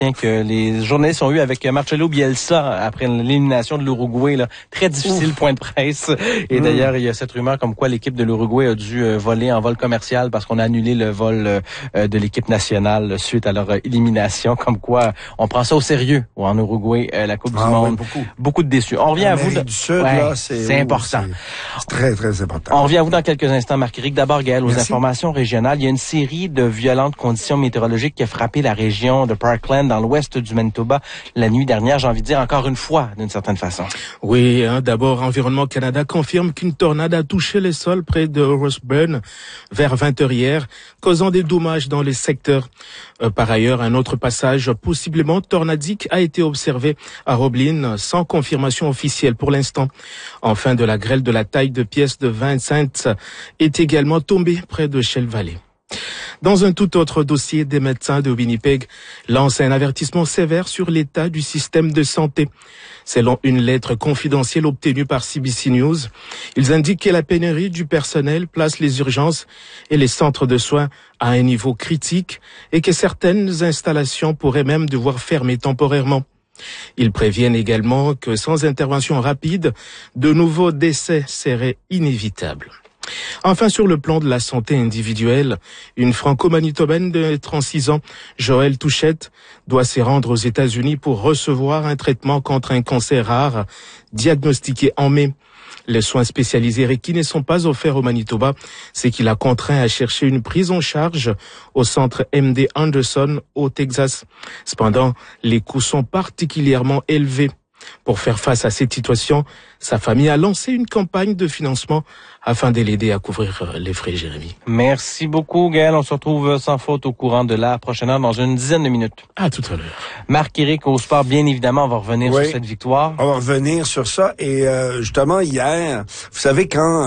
que les journalistes ont eu avec Marcelo Bielsa après l'élimination de l'Uruguay. Là. Très difficile point de presse. Et d'ailleurs, il y a cette rumeur comme quoi l'équipe de l'Uruguay a dû voler en vol commercial parce qu'on a annulé le vol de l'équipe nationale suite à leur élimination. Comme quoi, on prend ça au sérieux en Uruguay, la Coupe du Monde. Oui, beaucoup de déçus. On revient à vous. Du Sud, là, c'est important. C'est très, très important. On revient à vous dans quelques instants, Marc-Éric. D'abord, Gaël, aux informations régionales. Il y a une série de violentes conditions météorologiques qui a frappé la région de Parkland dans l'ouest du Manitoba la nuit dernière. J'ai envie de dire encore une fois, d'une certaine façon. Oui, d'abord, Environnement Canada confirme qu'une tornade a touché les sols près de Roseburn vers 20h hier, causant des dommages dans les secteurs. Par ailleurs, un autre passage possiblement tornadique a été observé à Roblin, sans confirmation officielle pour l'instant. Enfin, de la grêle de la taille de pièces de 20 cents est également tombée près de Shell Valley. Dans un tout autre dossier, des médecins de Winnipeg lancent un avertissement sévère sur l'état du système de santé. Selon une lettre confidentielle obtenue par CBC News, ils indiquent que la pénurie du personnel place les urgences et les centres de soins à un niveau critique et que certaines installations pourraient même devoir fermer temporairement. Ils préviennent également que sans intervention rapide, de nouveaux décès seraient inévitables. Enfin, sur le plan de la santé individuelle, une franco-manitobaine de 36 ans, Joëlle Touchette, doit se rendre aux États-Unis pour recevoir un traitement contre un cancer rare diagnostiqué en mai. Les soins spécialisés requis ne sont pas offerts au Manitoba, ce qui l'a contraint à chercher une prise en charge au centre MD Anderson au Texas. Cependant, les coûts sont particulièrement élevés. Pour faire face à cette situation, sa famille a lancé une campagne de financement afin de l'aider à couvrir les frais, Jérémy. Merci beaucoup, Gaël. On se retrouve sans faute au courant de la prochaine heure dans une dizaine de minutes. À tout à l'heure. Marc-Éric, au sport, bien évidemment, on va revenir sur cette victoire. On va revenir sur ça. Et justement, hier, vous savez, quand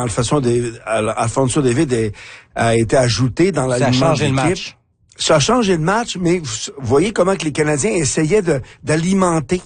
Alfonso David a été ajouté dans la Ça a changé le match. Ça a changé le match, mais vous voyez comment que les Canadiens essayaient d'alimenter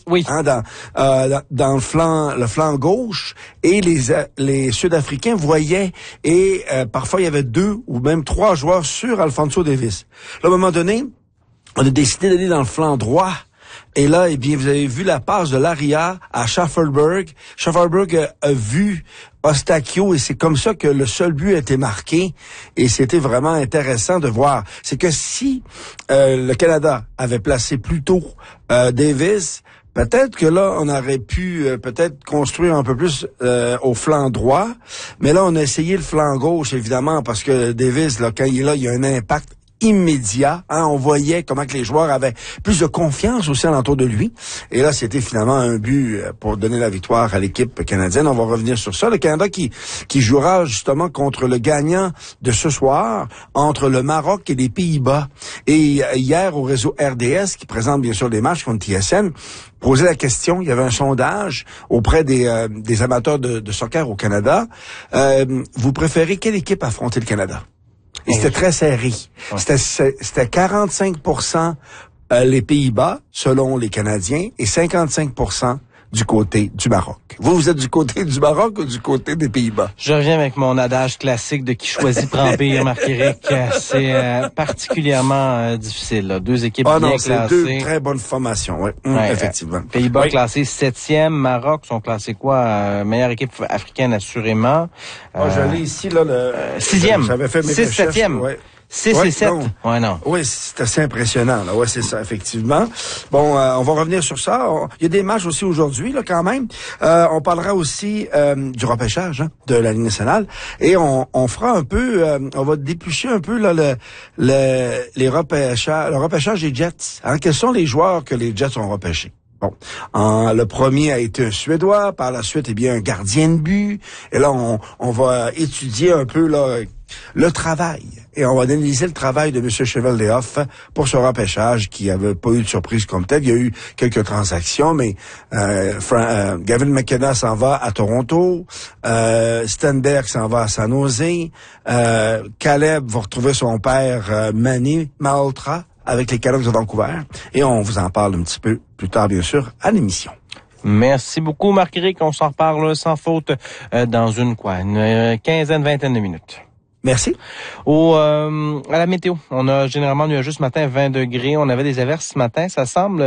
dans le flanc gauche, et les Sud-Africains voyaient, et parfois il y avait 2 ou même 3 joueurs sur Alfonso Davis. Là, à un moment donné, on a décidé d'aller dans le flanc droit. Et là, eh bien, vous avez vu la passe de Laria à Schaffelberg. Schaffelberg a vu Ostakio, et c'est comme ça que le seul but a été marqué. Et c'était vraiment intéressant de voir. C'est que si le Canada avait placé plus tôt Davis, peut-être que là, on aurait pu peut-être construire un peu plus au flanc droit. Mais là, on a essayé le flanc gauche, évidemment, parce que Davis, là, quand il est là, il y a un impact immédiat. On voyait comment que les joueurs avaient plus de confiance aussi alentour de lui. Et là, c'était finalement un but pour donner la victoire à l'équipe canadienne. On va revenir sur ça. Le Canada qui jouera justement contre le gagnant de ce soir, entre le Maroc et les Pays-Bas. Et hier, au réseau RDS, qui présente bien sûr les matchs contre TSN, posait la question, il y avait un sondage auprès des amateurs de soccer au Canada. Vous préférez quelle équipe affronter le Canada? Et c'était très serré. Ouais. C'était 45% les Pays-Bas, selon les Canadiens, et 55% du côté du Maroc. Vous êtes du côté du Maroc ou du côté des Pays-Bas? Je reviens avec mon adage classique de qui choisit prend pire, Marc-Éric. C'est particulièrement difficile. Là. 2 équipes bien classées. C'est 2 très bonnes formations, effectivement. Pays-Bas classés 7e, Maroc sont classés quoi? Meilleure équipe africaine assurément. Je l'ai ici, là, le 6e. J'avais fait mes 7e. Ouais. 6 et 7. Non. Oui, c'est assez impressionnant, là. Ouais, c'est ça, effectivement. Bon, on va revenir sur ça. Il y a des matchs aussi aujourd'hui, là, quand même. On parlera aussi du repêchage de la Ligue nationale. Et on fera un peu, on va déplucher un peu là le repêchage des Jets. Quels sont les joueurs que les Jets ont repêchés? Bon, le premier a été un Suédois, par la suite, un gardien de but. Et là, on va étudier un peu là le travail. Et on va analyser le travail de M. Cheveldayoff pour ce repêchage qui avait pas eu de surprise comme tel. Il y a eu quelques transactions, mais Gavin McKenna s'en va à Toronto, Stenberg s'en va à San Jose, Caleb va retrouver son père Manny Malhotra avec les Canucks de Vancouver. Et on vous en parle un petit peu plus tard, bien sûr, à l'émission. Merci beaucoup, Marc-Éric. On s'en reparle sans faute dans une quinzaine, vingtaine de minutes. Merci. À la météo, on a généralement nuageux ce matin, 20 degrés. On avait des averses ce matin. Ça semble